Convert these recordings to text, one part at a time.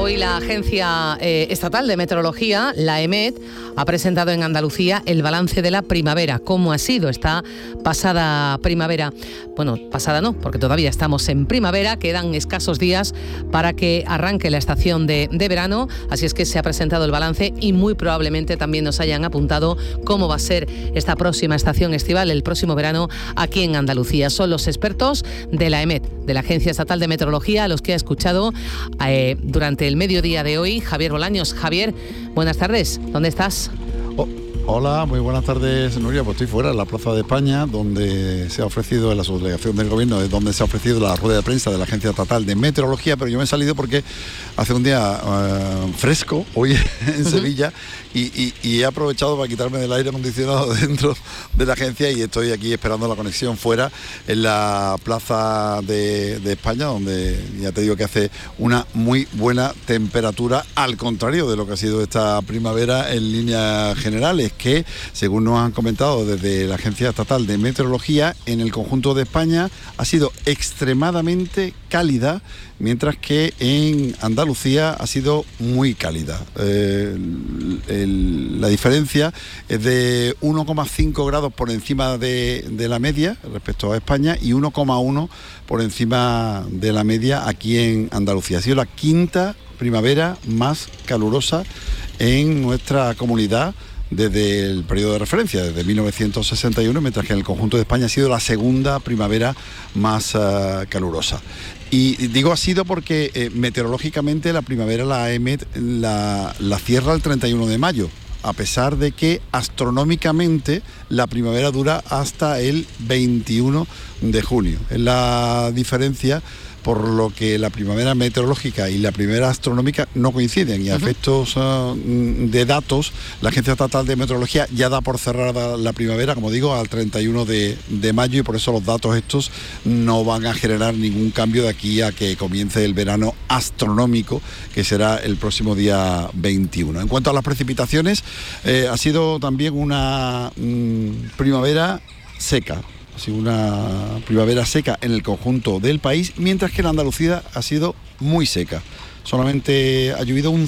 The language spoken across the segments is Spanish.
Hoy la Agencia Estatal de Meteorología, la EMET, ha presentado en Andalucía el balance de la primavera. ¿Cómo ha sido esta pasada primavera? Bueno, pasada no, porque todavía estamos en primavera, quedan escasos días para que arranque la estación de verano, así es que se ha presentado el balance y muy probablemente también nos hayan apuntado cómo va a ser esta próxima estación estival, el próximo verano aquí en Andalucía. Son los expertos de la EMET, de la Agencia Estatal de Meteorología, a los que ha escuchado durante el mediodía de hoy Javier Bolaños. Javier, buenas tardes, ¿dónde estás? Hola, muy buenas tardes, Nuria. Pues estoy fuera, en la Plaza de España, donde se ha ofrecido, en la subdelegación del Gobierno, donde se ha ofrecido la rueda de prensa de la Agencia Estatal de Meteorología, pero yo me he salido porque hace un día fresco, hoy en Sevilla, y he aprovechado para quitarme del aire acondicionado dentro de la agencia y estoy aquí esperando la conexión fuera, en la Plaza de España, donde ya te digo que hace una muy buena temperatura, al contrario de lo que ha sido esta primavera en líneas generales, que, según nos han comentado desde la Agencia Estatal de Meteorología, en el conjunto de España ha sido extremadamente cálida, mientras que en Andalucía ha sido muy cálida. La diferencia es de 1,5 grados por encima de la media respecto a España y 1,1 por encima de la media aquí en Andalucía. Ha sido la quinta primavera más calurosa en nuestra comunidad desde el periodo de referencia, desde 1961, mientras que en el conjunto de España ha sido la segunda primavera más calurosa. Y digo ha sido porque meteorológicamente la primavera la EMET la cierra el 31 de mayo, a pesar de que astronómicamente la primavera dura hasta el 21 de junio. Es la diferencia por lo que la primavera meteorológica y la primavera astronómica no coinciden, y a efectos de datos, la Agencia Estatal de Meteorología ya da por cerrada la primavera, como digo, al 31 de mayo, y por eso los datos estos no van a generar ningún cambio de aquí a que comience el verano astronómico, que será el próximo día 21. En cuanto a las precipitaciones, ha sido también una primavera seca. Ha sido una primavera seca en el conjunto del país, mientras que en Andalucía ha sido muy seca. Solamente ha llovido un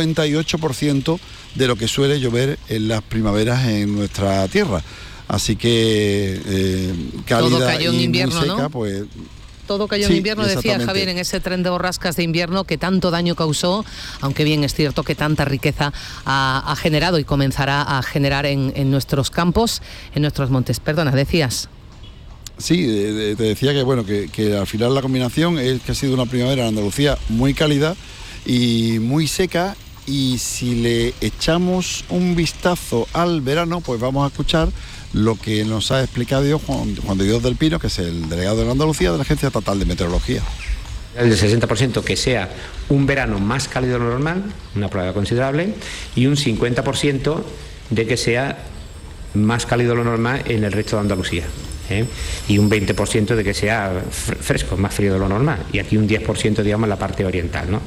58% de lo que suele llover en las primaveras en nuestra tierra. Así que cálida todo cayó en invierno, muy seca, ¿no? pues... Todo cayó en invierno, decía Javier, en ese tren de borrascas de invierno que tanto daño causó, aunque bien es cierto que tanta riqueza ha generado y comenzará a generar en nuestros campos, en nuestros montes. Perdona, decías... Sí, te decía que bueno, que al final la combinación es que ha sido una primavera en Andalucía muy cálida y muy seca, y si le echamos un vistazo al verano, pues vamos a escuchar lo que nos ha explicado Juan de Dios del Pino, que es el delegado de Andalucía de la Agencia Estatal de Meteorología. El 60% que sea un verano más cálido de lo normal, una probabilidad considerable, y un 50% de que sea más cálido de lo normal en el resto de Andalucía. Y un 20% de que sea fresco, más frío de lo normal, y aquí un 10%, digamos, en la parte oriental, ¿no?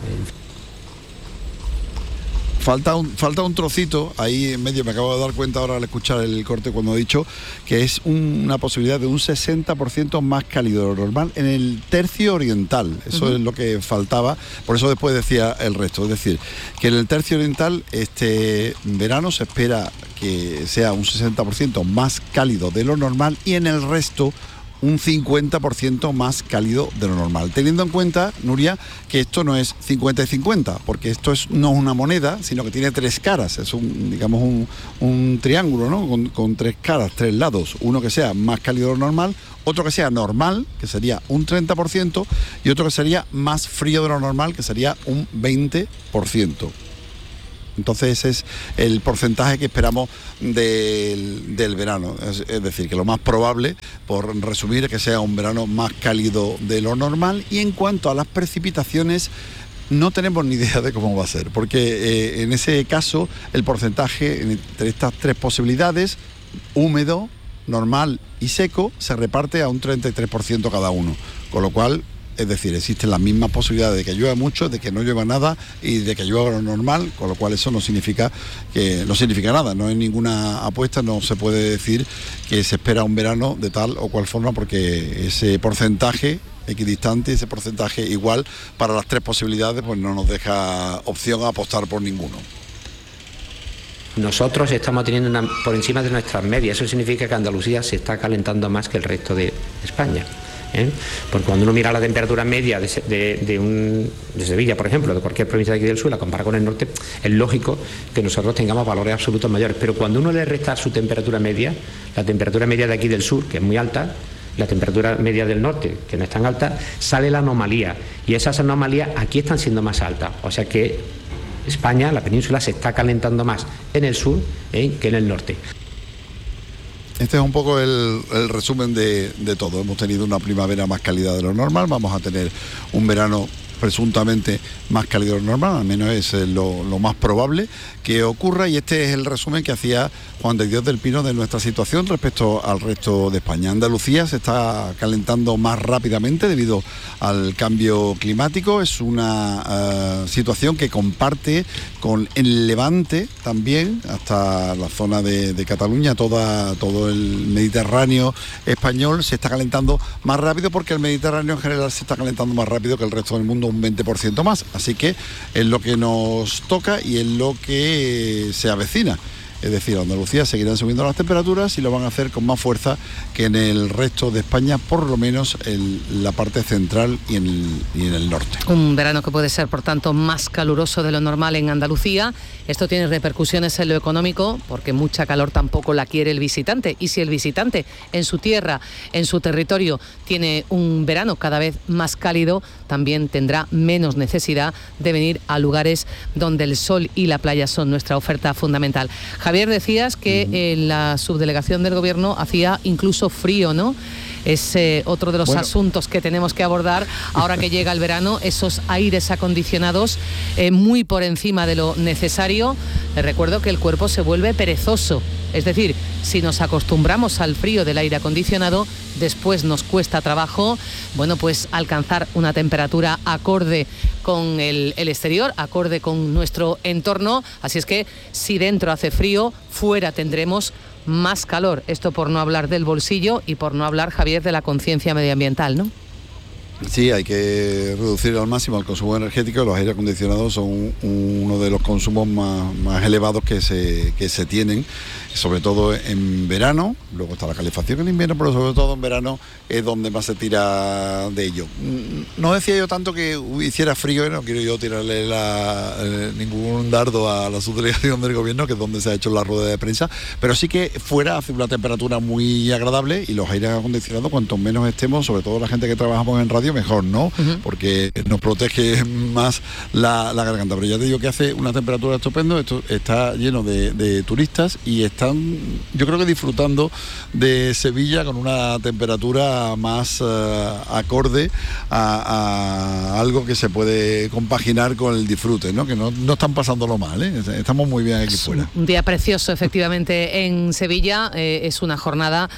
Falta un trocito ahí en medio, me acabo de dar cuenta ahora al escuchar el corte cuando he dicho que es una posibilidad de un 60% más cálido de lo normal en el tercio oriental. Eso es lo que faltaba, por eso después decía el resto. Es decir, que en el tercio oriental este verano se espera que sea un 60% más cálido de lo normal, y en el resto un 50% más cálido de lo normal. Teniendo en cuenta, Nuria, que esto no es 50 y 50, porque esto no es una moneda, sino que tiene tres caras. Es un triángulo, ¿no? Con tres caras, tres lados. Uno que sea más cálido de lo normal, otro que sea normal, que sería un 30%, y otro que sería más frío de lo normal, que sería un 20%. Entonces ese es el porcentaje que esperamos del verano. Es decir, que lo más probable, por resumir, es que sea un verano más cálido de lo normal. Y en cuanto a las precipitaciones, no tenemos ni idea de cómo va a ser, porque en ese caso el porcentaje entre estas tres posibilidades, húmedo, normal y seco, se reparte a un 33% cada uno, con lo cual... Es decir, existen las mismas posibilidades de que llueva mucho, de que no llueva nada y de que llueva lo normal, con lo cual eso no significa nada, no hay ninguna apuesta, no se puede decir que se espera un verano de tal o cual forma, porque ese porcentaje equidistante, ese porcentaje igual para las tres posibilidades, pues no nos deja opción a apostar por ninguno. Nosotros estamos teniendo por encima de nuestras medias. Eso significa que Andalucía se está calentando más que el resto de España. Porque cuando uno mira la temperatura media de Sevilla, por ejemplo, de cualquier provincia de aquí del sur, la compara con el norte, es lógico que nosotros tengamos valores absolutos mayores. Pero cuando uno le resta su temperatura media, la temperatura media de aquí del sur, que es muy alta, la temperatura media del norte, que no es tan alta, sale la anomalía. Y esas anomalías aquí están siendo más altas. O sea que España, la península, se está calentando más en el sur que en el norte. Este es un poco el resumen de todo. Hemos tenido una primavera más cálida de lo normal, vamos a tener un verano presuntamente más cálido de lo normal, al menos es lo más probable que ocurra, y este es el resumen que hacía Juan de Dios del Pino de nuestra situación respecto al resto de España. Andalucía se está calentando más rápidamente debido al cambio climático, es una situación que comparte con el Levante también, hasta la zona de Cataluña, todo el Mediterráneo español se está calentando más rápido, porque el Mediterráneo en general se está calentando más rápido que el resto del mundo, un 20% más, así que es lo que nos toca y es lo que se avecina. Es decir, Andalucía seguirán subiendo las temperaturas y lo van a hacer con más fuerza que en el resto de España, por lo menos en la parte central y en el norte. Un verano que puede ser, por tanto, más caluroso de lo normal en Andalucía. Esto tiene repercusiones en lo económico, porque mucha calor tampoco la quiere el visitante. Y si el visitante en su tierra, en su territorio, tiene un verano cada vez más cálido, también tendrá menos necesidad de venir a lugares donde el sol y la playa son nuestra oferta fundamental. Javier, decías que en la subdelegación del Gobierno hacía incluso frío, ¿no? Es otro de los asuntos que tenemos que abordar ahora que llega el verano, esos aires acondicionados muy por encima de lo necesario. Les recuerdo que el cuerpo se vuelve perezoso, es decir, si nos acostumbramos al frío del aire acondicionado, después nos cuesta trabajo, pues alcanzar una temperatura acorde con el exterior, acorde con nuestro entorno. Así es que si dentro hace frío, fuera tendremos más calor. Esto por no hablar del bolsillo y por no hablar, Javier, de la conciencia medioambiental, ¿no? Sí, hay que reducir al máximo el consumo energético. Los aire acondicionados son uno de los consumos más elevados que se tienen, sobre todo en verano. Luego está la calefacción en invierno, pero sobre todo en verano es donde más se tira de ello. No decía yo tanto que hiciera frío, no quiero yo tirarle ningún dardo a la subdelegación del Gobierno, que es donde se ha hecho la rueda de prensa, pero sí que fuera hace una temperatura muy agradable, y los aires acondicionados, cuanto menos estemos, sobre todo la gente que trabajamos en radio, mejor, ¿no? Porque nos protege más la garganta. Pero ya te digo que hace una temperatura estupenda, esto está lleno de turistas y están, yo creo que disfrutando de Sevilla con una temperatura más acorde a algo que se puede compaginar con el disfrute, ¿no? Que no están pasándolo mal, ¿eh? Estamos muy bien aquí fuera. Un día precioso, efectivamente, en Sevilla. Es una jornada,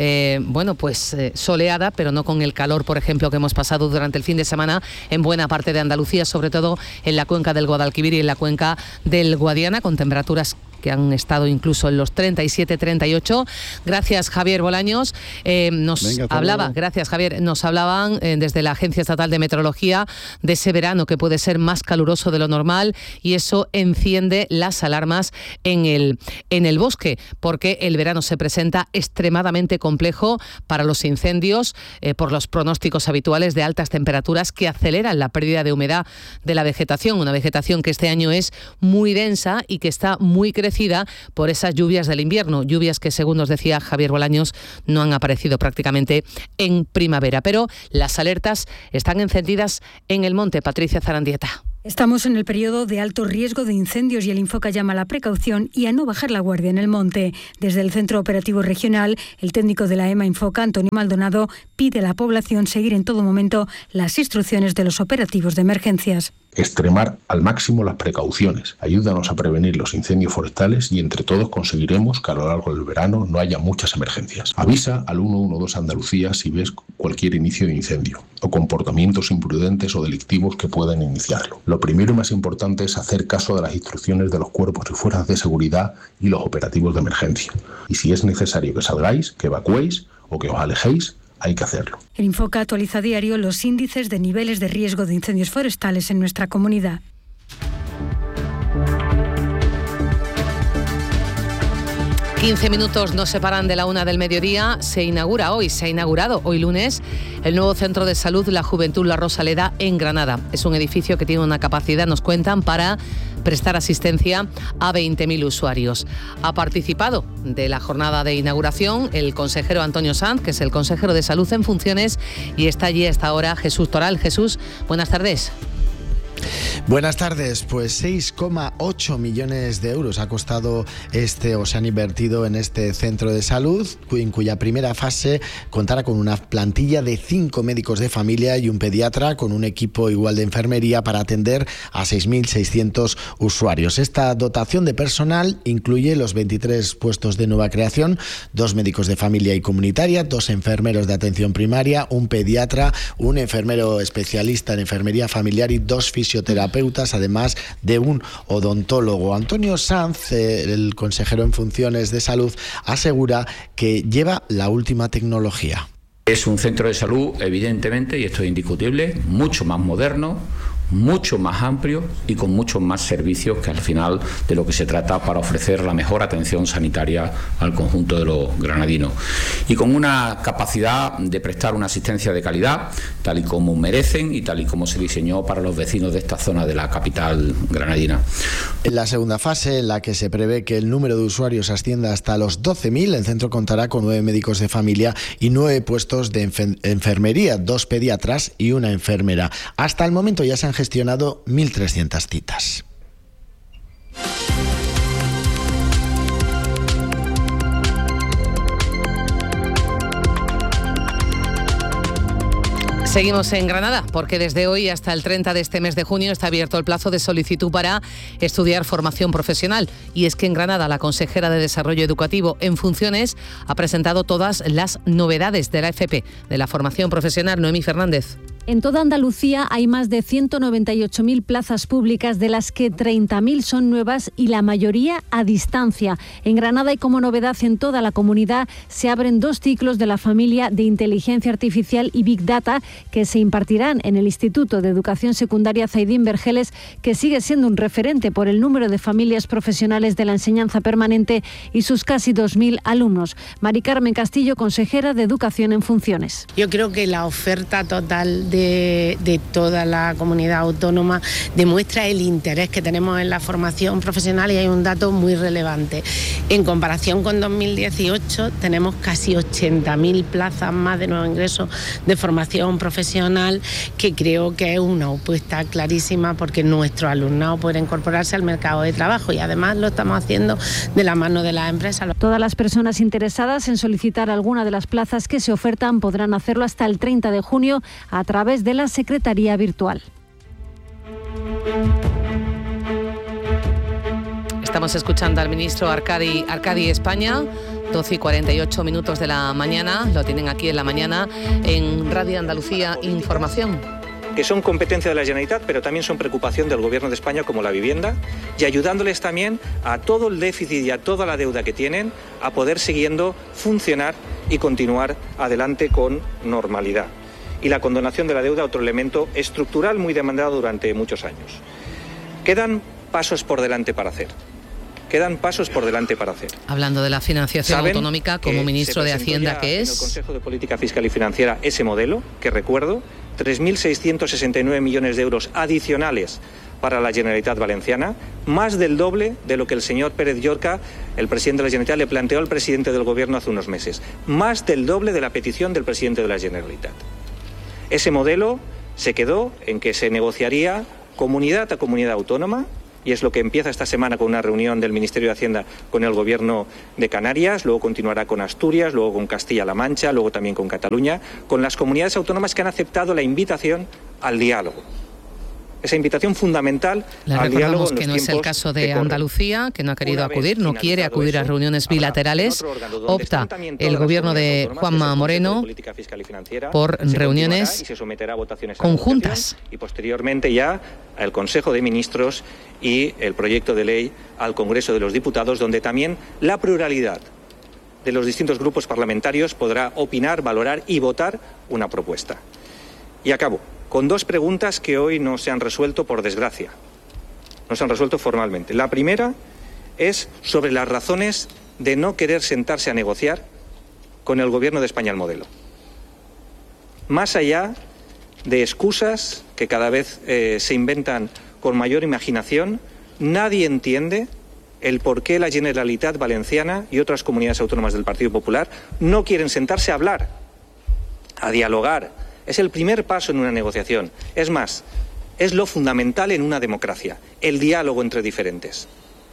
soleada, pero no con el calor, por ejemplo, que hemos pasado durante el fin de semana en buena parte de Andalucía, sobre todo en la cuenca del Guadalquivir y en la cuenca del Guadiana, con temperaturas que han estado incluso en los 37-38. Gracias, Javier Bolaños. Gracias, Javier. Nos hablaban desde la Agencia Estatal de Meteorología de ese verano que puede ser más caluroso de lo normal, y eso enciende las alarmas en el bosque, porque el verano se presenta extremadamente complejo para los incendios por los pronósticos habituales de altas temperaturas que aceleran la pérdida de humedad de la vegetación, una vegetación que este año es muy densa y que está muy crecida por esas lluvias del invierno, lluvias que, según nos decía Javier Bolaños, no han aparecido prácticamente en primavera. Pero las alertas están encendidas en el monte. Patricia Zarandieta. Estamos en el periodo de alto riesgo de incendios y el Infoca llama a la precaución y a no bajar la guardia en el monte. Desde el Centro Operativo Regional, el técnico de la EMA Infoca, Antonio Maldonado, pide a la población seguir en todo momento las instrucciones de los operativos de emergencias. Extremar al máximo las precauciones. Ayúdanos a prevenir los incendios forestales y entre todos conseguiremos que a lo largo del verano no haya muchas emergencias. Avisa al 112 Andalucía si ves cualquier inicio de incendio o comportamientos imprudentes o delictivos que puedan iniciarlo. Lo primero y más importante es hacer caso de las instrucciones de los cuerpos y fuerzas de seguridad y los operativos de emergencia. Y si es necesario que salgáis, que evacuéis o que os alejéis, hay que hacerlo. El Infoca actualiza a diario los índices de niveles de riesgo de incendios forestales en nuestra comunidad. ...15 minutos nos separan de la 1 del mediodía. Se ha inaugurado hoy lunes el nuevo Centro de Salud La Juventud La Rosaleda en Granada. Es un edificio que tiene una capacidad, nos cuentan, para prestar asistencia a 20.000 usuarios. Ha participado de la jornada de inauguración el consejero Antonio Sanz, que es el consejero de Salud en funciones, y está allí a esta hora Jesús Toral. Jesús, buenas tardes. Buenas tardes. Pues 6,8 millones de euros ha costado se han invertido en este centro de salud, en cuya primera fase contará con una plantilla de 5 médicos de familia y un pediatra, con un equipo igual de enfermería para atender a 6.600 usuarios. Esta dotación de personal incluye los 23 puestos de nueva creación, 2 médicos de familia y comunitaria, 2 enfermeros de atención primaria, un pediatra, un enfermero especialista en enfermería familiar y 2 fisioterapeutas, además de un odontólogo. Antonio Sanz, el consejero en funciones de salud, asegura que lleva la última tecnología. Es un centro de salud, evidentemente, y esto es indiscutible, mucho más moderno, mucho más amplio y con muchos más servicios, que al final de lo que se trata para ofrecer la mejor atención sanitaria al conjunto de los granadinos, y con una capacidad de prestar una asistencia de calidad tal y como merecen y tal y como se diseñó para los vecinos de esta zona de la capital granadina. En la segunda fase, en la que se prevé que el número de usuarios ascienda hasta los 12.000, el centro contará con 9 médicos de familia y 9 puestos de enfermería, 2 pediatras y una enfermera. Hasta el momento ya se han gestionado 1.300 citas. Seguimos en Granada, porque desde hoy hasta el 30 de este mes de junio está abierto el plazo de solicitud para estudiar formación profesional. Y es que en Granada la consejera de Desarrollo Educativo en funciones ha presentado todas las novedades de la FP, de la formación profesional. Noemí Fernández. En toda Andalucía hay más de 198.000 plazas públicas, de las que 30.000 son nuevas y la mayoría a distancia. En Granada, y como novedad en toda la comunidad, se abren 2 ciclos de la familia de Inteligencia Artificial y Big Data, que se impartirán en el Instituto de Educación Secundaria Zaidín Vergeles, que sigue siendo un referente por el número de familias profesionales de la enseñanza permanente y sus casi 2.000 alumnos. Mari Carmen Castillo, consejera de Educación en funciones. Yo creo que la oferta total de toda la comunidad autónoma demuestra el interés que tenemos en la formación profesional, y hay un dato muy relevante. En comparación con 2018 tenemos casi 80.000 plazas más de nuevo ingreso de formación profesional, que creo que es una apuesta clarísima porque nuestro alumnado puede incorporarse al mercado de trabajo, y además lo estamos haciendo de la mano de las empresas. Todas las personas interesadas en solicitar alguna de las plazas que se ofertan podrán hacerlo hasta el 30 de junio a través de la Secretaría Virtual. Estamos escuchando al ministro Arcadi España, 12:48 de la mañana. Lo tienen aquí en la mañana en Radio Andalucía Información. Que son competencia de la Generalitat, pero también son preocupación del Gobierno de España, como la vivienda, y ayudándoles también a todo el déficit y a toda la deuda que tienen a poder siguiendo funcionar y continuar adelante con normalidad. Y la condonación de la deuda, otro elemento estructural muy demandado durante muchos años. Quedan pasos por delante para hacer. Hablando de la financiación autonómica, como ministro de Hacienda que es, en el Consejo de Política Fiscal y Financiera, ese modelo, que recuerdo, 3.669 millones de euros adicionales para la Generalitat Valenciana, más del doble de lo que el señor Pérez Llorca, el presidente de la Generalitat, le planteó al presidente del Gobierno hace unos meses. Más del doble de la petición del presidente de la Generalitat. Ese modelo se quedó en que se negociaría comunidad a comunidad autónoma, y es lo que empieza esta semana con una reunión del Ministerio de Hacienda con el Gobierno de Canarias, luego continuará con Asturias, luego con Castilla-La Mancha, luego también con Cataluña, con las comunidades autónomas que han aceptado la invitación al diálogo. Esa invitación fundamental al diálogo. Que no es el caso de Andalucía, que no ha querido acudir, no quiere acudir a reuniones bilaterales. Opta el gobierno de Juanma Moreno por reuniones conjuntas. Y posteriormente ya al Consejo de Ministros y el proyecto de ley al Congreso de los Diputados, donde también la pluralidad de los distintos grupos parlamentarios podrá opinar, valorar y votar una propuesta. Y acabo con 2 preguntas que hoy no se han resuelto, por desgracia. No se han resuelto formalmente. La primera es sobre las razones de no querer sentarse a negociar con el Gobierno de España el modelo. Más allá de excusas que cada vez se inventan con mayor imaginación, nadie entiende el por qué la Generalitat Valenciana y otras comunidades autónomas del Partido Popular no quieren sentarse a hablar, a dialogar. Es el primer paso en una negociación. Es más, es lo fundamental en una democracia, el diálogo entre diferentes.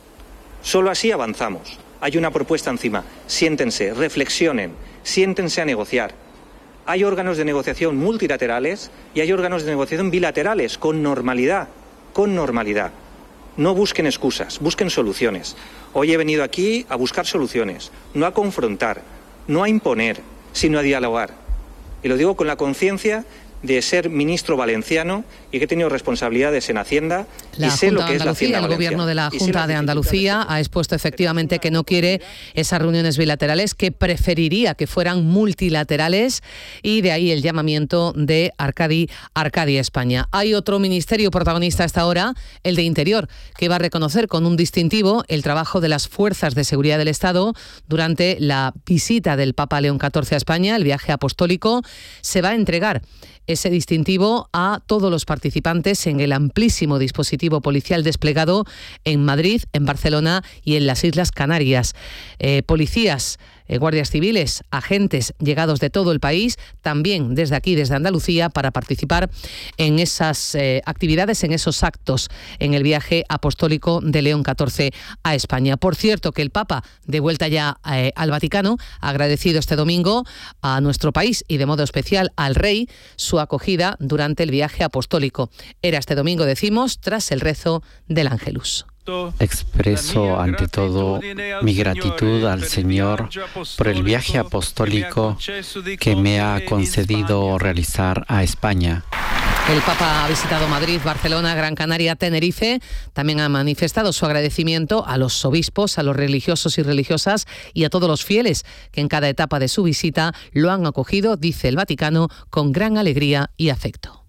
Solo así avanzamos. Hay una propuesta encima. Siéntense, reflexionen, siéntense a negociar. Hay órganos de negociación multilaterales y hay órganos de negociación bilaterales, con normalidad, con normalidad. No busquen excusas, busquen soluciones. Hoy he venido aquí a buscar soluciones, no a confrontar, no a imponer, sino a dialogar. Y lo digo con la conciencia de ser ministro valenciano y que he tenido responsabilidades en Hacienda y sé lo que es la Hacienda valenciana. El gobierno de la Junta de Andalucía ha expuesto efectivamente que no quiere esas reuniones bilaterales, que preferiría que fueran multilaterales, y de ahí el llamamiento de Arcadi España. Hay otro ministerio protagonista a esta hora, el de Interior, que va a reconocer con un distintivo el trabajo de las fuerzas de seguridad del Estado durante la visita del Papa León XIV a España, el viaje apostólico. Se va a entregar ese distintivo a todos los participantes en el amplísimo dispositivo policial desplegado en Madrid, en Barcelona y en las Islas Canarias. Policías, guardias civiles, agentes llegados de todo el país, también desde aquí, desde Andalucía, para participar en esas actividades, en esos actos, en el viaje apostólico de León XIV a España. Por cierto, que el Papa, de vuelta ya al Vaticano, ha agradecido este domingo a nuestro país y de modo especial al Rey su acogida durante el viaje apostólico. Era este domingo, decimos, tras el rezo del Ángelus. Expreso ante todo mi gratitud al Señor por el viaje apostólico que me ha concedido realizar a España. El Papa ha visitado Madrid, Barcelona, Gran Canaria, Tenerife. También ha manifestado su agradecimiento a los obispos, a los religiosos y religiosas y a todos los fieles que en cada etapa de su visita lo han acogido, dice el Vaticano, con gran alegría y afecto.